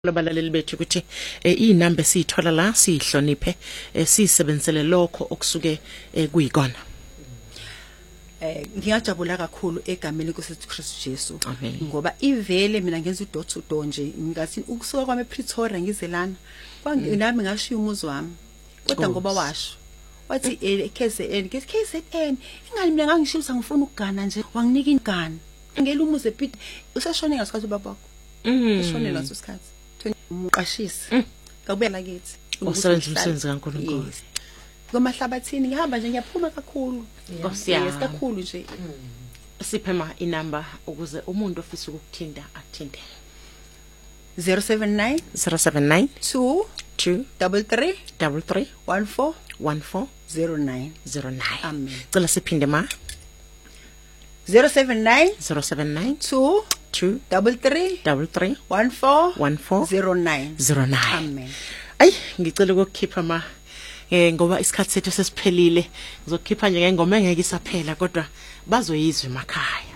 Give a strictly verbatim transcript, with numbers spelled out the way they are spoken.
Labalaleli bethu ukuthi inamba siyithola la sihloniphe sisebenzele lokho okusuke kuyikona. Eh ngiyajabula kakhulu egameni kuSethi Kristu Jesu ngoba ivele mina ngenza udot to door nje ngathi ukusuka kwami ePretoria ngizelana kwanginami ngashiya umuzi wami kodwa ngoba washo wathi K Z N K Z N ingani mina ngangishisa ngifuna ukugana nje wanginika ingane ngela umuzi ePit usashone ngasikhathi babakho mhm ushone laso sikhathi umqashisi kabuyela kithi usebenza umsebenzi kaNkulunkulu ngomahlabathini ngihamba nje ngiyaphuma kakhulu Nkosiyami kakhulu nje siphe ma inamba ukuze umuntu ofisa ukukuthinta athinte zero seven nine zero seven nine two two three three three three one four one four zero nine zero nine. Amen. Cela siphinde ma zero seven nine zero seven nine two two three three three three one four one four zero nine zero nine. Amen. Ay ngicela ukukhipha ma eh ngoba isikhathi sethu sesiphelile ngizokhipha nje ngengoma engeke isaphela kodwa bazoyizwa emakhaya.